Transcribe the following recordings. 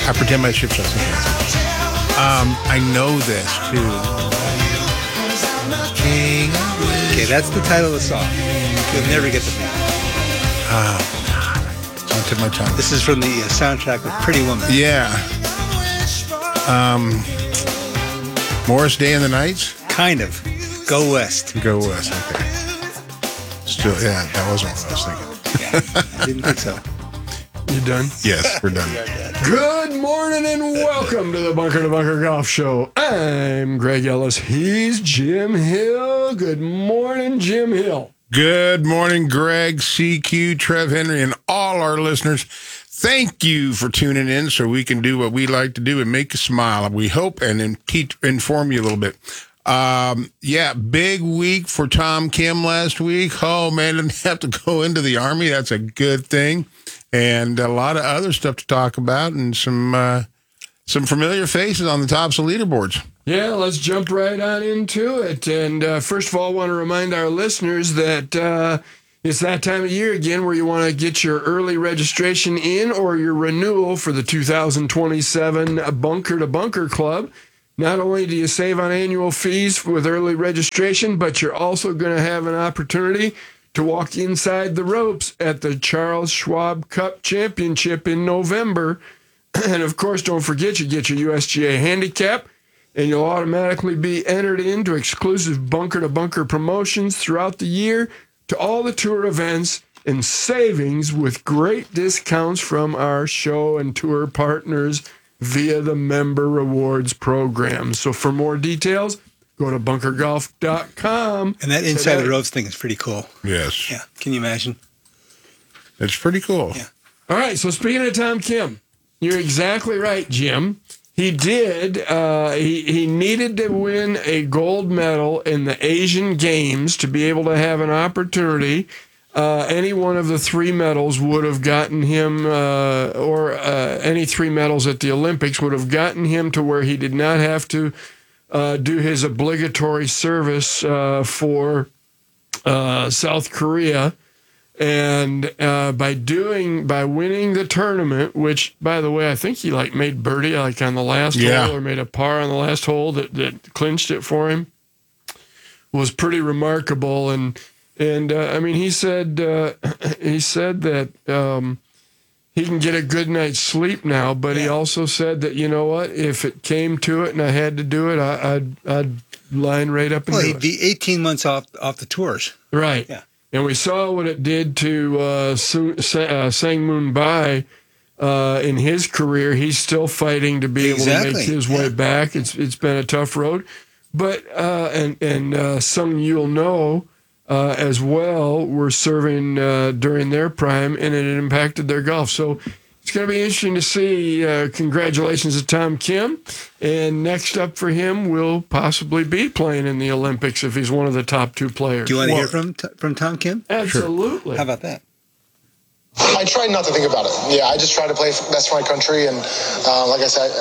I pretend my ship's just I know this too. King. Okay, that's the title of the song. You'll never get the name. It's on tip of my tongue. This is from the soundtrack of Pretty Woman. Yeah. Morris Day and the Nights? Kind of. Go West. Go West, okay. Still, yeah, that wasn't what I was thinking. I didn't think so. You done? Yes, we're done. Good morning and welcome to the Bunker to Bunker Golf Show. I'm Greg Ellis. He's Jim Hill. Good morning, Jim Hill. Good morning, Greg, CQ, Trev Henry, and all our listeners. Thank you for tuning in so we can do what we like to do and make you smile. We hope and inform you a little bit. Big week for Tom Kim last week. Oh, man, didn't have to go into the Army. That's a good thing. And a lot of other stuff to talk about and some familiar faces on the tops of leaderboards. Yeah, let's jump right on into it. And first of all, I want to remind our listeners that it's that time of year again where you want to get your early registration in or your renewal for the 2027 Bunker to Bunker Club. Not only do you save on annual fees with early registration, but you're also going to have an opportunity to walk inside the ropes at the Charles Schwab Cup Championship in November. And of course, don't forget, you get your USGA handicap, and you'll automatically be entered into exclusive bunker-to-bunker promotions throughout the year to all the tour events and savings with great discounts from our show and tour partners via the member rewards program. So for more details, go to bunkergolf.com. And that inside the ropes thing is pretty cool. Yes. Yeah. Can you imagine? It's pretty cool. Yeah. All right. So speaking of Tom Kim, you're exactly right, Jim. He did. He needed to win a gold medal in the Asian Games to be able to have an opportunity. Any one of the three medals would have gotten him, any three medals at the Olympics would have gotten him to where he did not have to do his obligatory service for South Korea. And by winning the tournament, which, by the way, I think he made birdie on the last hole or made a par on the last hole that clinched it for him, was pretty remarkable. And I mean, he said that he can get a good night's sleep now, but he also said that, you know what, if it came to it and I had to do it, I'd line right up and do it. Well, he'd be 18 months off the tours. Right. Yeah. And we saw what it did to Sang-Moon Bae in his career. He's still fighting to be able to make his way back. It's been a tough road. But Sung Yul No as well were serving during their prime, and it impacted their golf. So it's going to be interesting to see. Congratulations to Tom Kim. And next up for him will possibly be playing in the Olympics if he's one of the top two players. Do you want to hear from Tom Kim? Absolutely. Sure. How about that? I try not to think about it. Yeah, I just try to play best for my country, and like I said,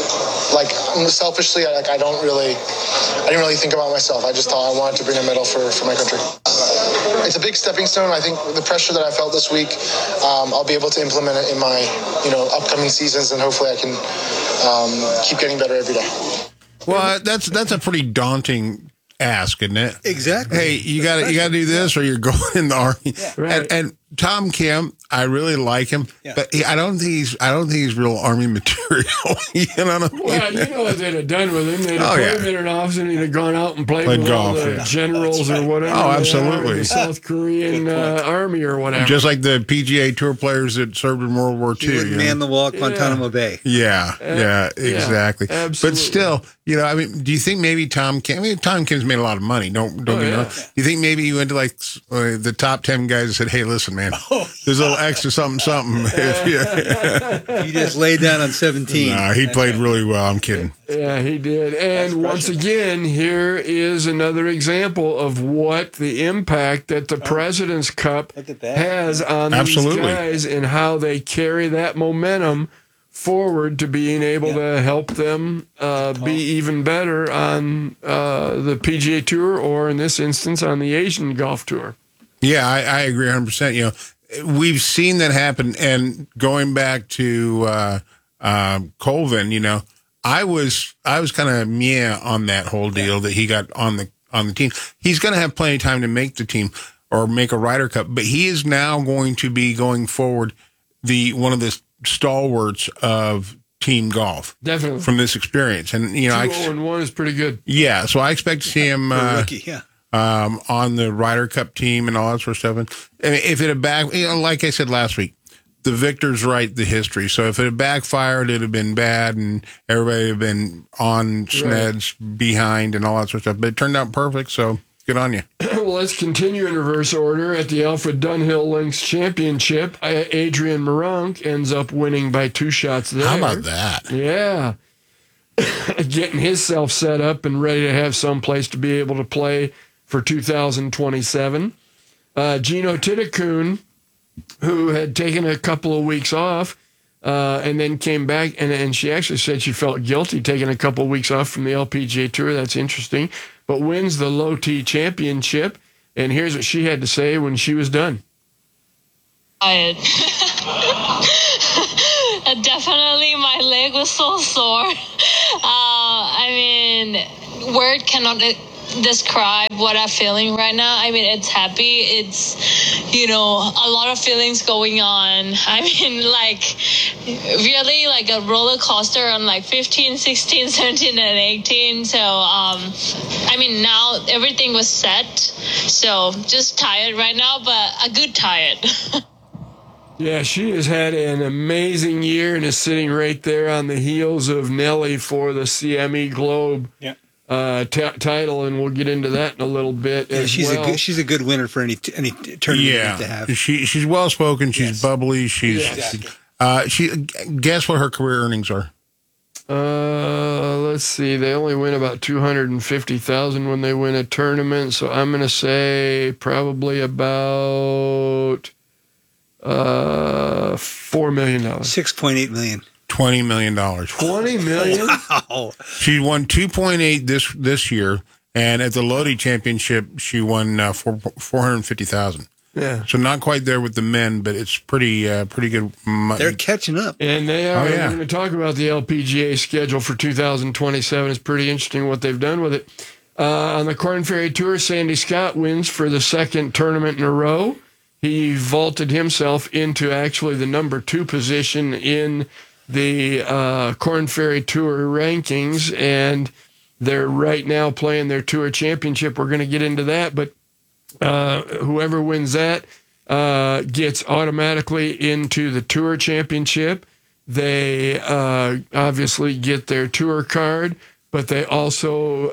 selfishly, I didn't really think about myself. I just thought I wanted to bring a medal for my country. It's a big stepping stone. I think the pressure that I felt this week, I'll be able to implement it in my upcoming seasons, and hopefully I can keep getting better every day. Well, that's a pretty daunting ask, isn't it? Exactly. Hey, you got to do this, or you're going in the Army. Yeah. Right. And Tom Kim, I really like him, but I don't think he's real Army material. You know what I mean? Well, you know what they'd have done with him. They'd have put him in an office and he'd have gone out and played with golf, all the generals or whatever. Oh, absolutely. The South Korean Army or whatever. Just like the PGA Tour players that served in World War II. He would man the wall at Guantanamo Bay. Yeah, exactly. absolutely. But still, I mean, do you think maybe Tom Kim's made a lot of money. Don't get me wrong. Do you think maybe he went to the top 10 guys and said, hey, listen, man, there's a little extra something. He just laid down on 17. Nah, he played really well. I'm kidding. Yeah, he did. And once again, here is another example of what the impact that the President's Cup has on these guys and how they carry that momentum forward to being able to help them be even better on the PGA Tour, or in this instance, on the Asian Golf Tour. Yeah, I agree 100%. We've seen that happen, and going back to Colvin, I was kind of meh on that whole deal that he got on the team. He's going to have plenty of time to make the team or make a Ryder Cup, but he is now going to be going forward one of the stalwarts of team golf. Definitely. From this experience. And 2-0-1 is pretty good. Yeah, so I expect to see him rookie, on the Ryder Cup team and all that sort of stuff. And if it had like I said last week, the victors write the history. So if it had backfired, it'd have been bad, and everybody would have been on Sned's behind and all that sort of stuff. But it turned out perfect, so good on you. Well, let's continue in reverse order. At the Alfred Dunhill Links Championship, Adrian Meronk ends up winning by 2 shots there. How about that? Yeah. Getting himself set up and ready to have some place to be able to play for 2027. Gino Titakun, who had taken a couple of weeks off and then came back, and she actually said she felt guilty taking a couple of weeks off from the LPGA Tour. That's interesting. But wins the Low T Championship, and here's what she had to say when she was done. Definitely my leg was so sore. Word cannot describe what I'm feeling right now. It's happy. It's, a lot of feelings going on. Really like a roller coaster on 15, 16, 17, and 18. So, now everything was set. So just tired right now, but a good tired. Yeah, she has had an amazing year and is sitting right there on the heels of Nelly for the CME Globe title, and we'll get into that in a little bit. Yeah, she's a good winner for any tournament to have. She's well spoken. She's bubbly. Guess what her career earnings are? Let's see. They only win about $250,000 when they win a tournament, so I'm going to say probably about $4 million. $6.8 million. $20 million. $20 million? Wow. She won 2.8 this year, and at the Lodi Championship, she won $450,000. Yeah. So not quite there with the men, but it's pretty good. They're catching up. And they are. Oh, yeah. We're going to talk about the LPGA schedule for 2027. It's pretty interesting what they've done with it. On the Korn Ferry Tour, Sandy Scott wins for the second tournament in a row. He vaulted himself into actually the number 2 position in the Korn Ferry Tour rankings, and they're right now playing their Tour Championship. We're going to get into that, but whoever wins that gets automatically into the Tour Championship. They obviously get their Tour card, but they also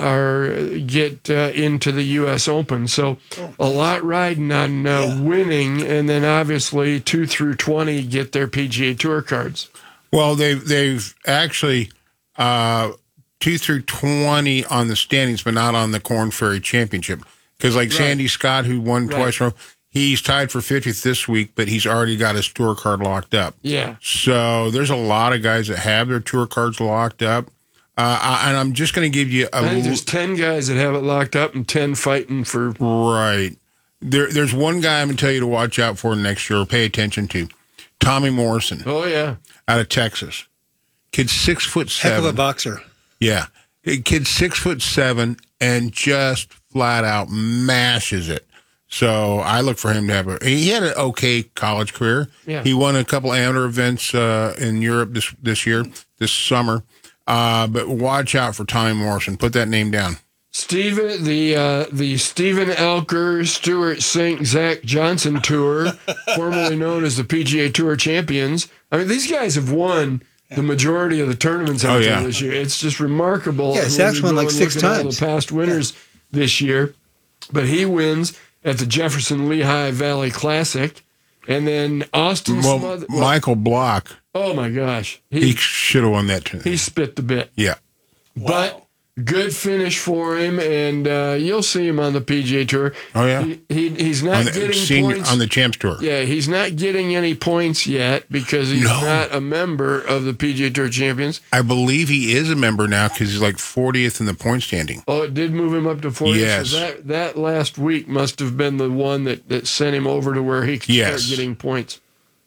get into the U.S. Open. So a lot riding on winning, and then obviously 2 through 20 get their PGA Tour cards. Well, they've actually 2 through 20 on the standings, but not on the Korn Ferry Championship. Because Sandy Scott, who won twice in a row, he's tied for 50th this week, but he's already got his tour card locked up. Yeah. So there's a lot of guys that have their tour cards locked up. And I'm just going to give you I think there's 10 guys that have it locked up and 10 fighting for... Right. There's one guy I'm going to tell you to watch out for next year or pay attention to. Tommy Morrison. Oh, yeah. Out of Texas. Kid's 6'7". Heck of a boxer. Yeah. Kid's 6'7" and just flat out mashes it. So I look for him to have he had an okay college career. Yeah. He won a couple amateur events in Europe this summer. But watch out for Tommy Morrison. Put that name down. Stephen, the Stephen Elker, Stuart Sink, Zach Johnson Tour, formerly known as the PGA Tour Champions. These guys have won the majority of the tournaments out there this year. It's just remarkable. Yeah, Zach's won 6 times. All the past winners this year. But he wins at the Jefferson Lehigh Valley Classic. And then Austin Michael Block. Oh, my gosh. He should have won that tournament. He spit the bit. Yeah. But good finish for him, and you'll see him on the PGA Tour. Oh, yeah? He's not getting points. On the Champs Tour. Yeah, he's not getting any points yet because he's not a member of the PGA Tour Champions. I believe he is a member now because he's 40th in the point standing. Oh, it did move him up to 40th? Yes. So that last week must have been the one that sent him over to where he could start getting points.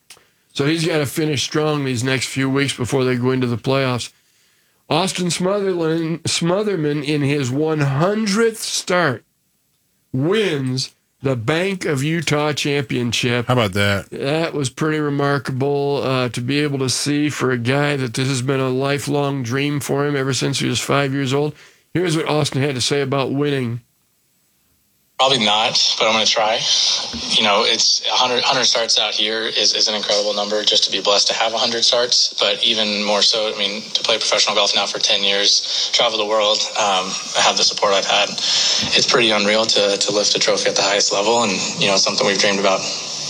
So he's got to finish strong these next few weeks before they go into the playoffs. Austin Smotherman, in his 100th start, wins the Bank of Utah Championship. How about that? That was pretty remarkable to be able to see for a guy that this has been a lifelong dream for him ever since he was 5 years old. Here's what Austin had to say about winning. Probably not, but I'm going to try. You know, it's 100 starts out here is an incredible number just to be blessed to have 100 starts. But even more so, I mean, to play professional golf now for 10 years, travel the world, have the support I've had. It's pretty unreal to lift a trophy at the highest level, and, you know, something we've dreamed about.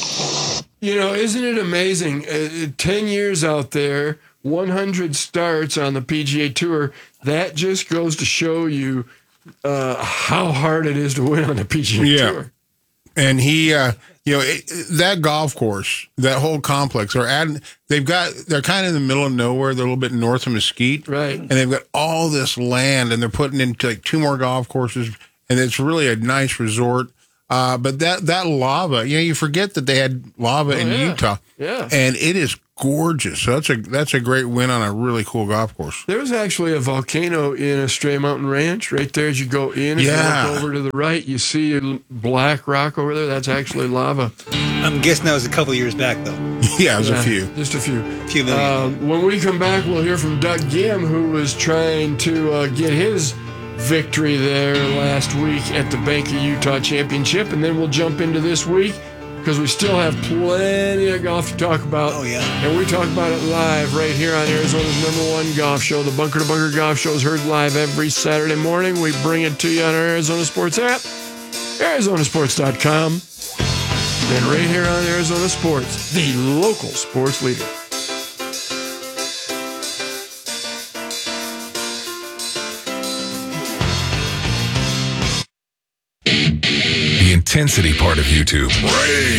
You know, isn't it amazing? 10 years out there, 100 starts on the PGA Tour. That just goes to show you how hard it is to win on the PGA Tour. And he, that golf course, that whole complex, they're kind of in the middle of nowhere. They're a little bit north of Mesquite. Right. And they've got all this land, and they're putting into like 2 more golf courses, and it's really a nice resort. But that lava, you forget that they had lava in Utah. Yeah. And it is gorgeous. So that's a great win on a really cool golf course. There's actually a volcano in Estrella Mountain Ranch right there as you go in. If you look over to the right, you see a black rock over there. That's actually lava. I'm guessing that was a couple years back, though. Yeah, it was a few. Just a few. Few million. When we come back, we'll hear from Doug Gim, who was trying to get his victory there last week at the Bank of Utah Championship. And then we'll jump into this week, because we still have plenty of golf to talk about. Oh, yeah. And we talk about it live right here on Arizona's #1 golf show. The Bunker to Bunker Golf Show is heard live every Saturday morning. We bring it to you on our Arizona Sports app, arizonasports.com, and right here on Arizona Sports, the local sports leader. The intensity part of YouTube. Ray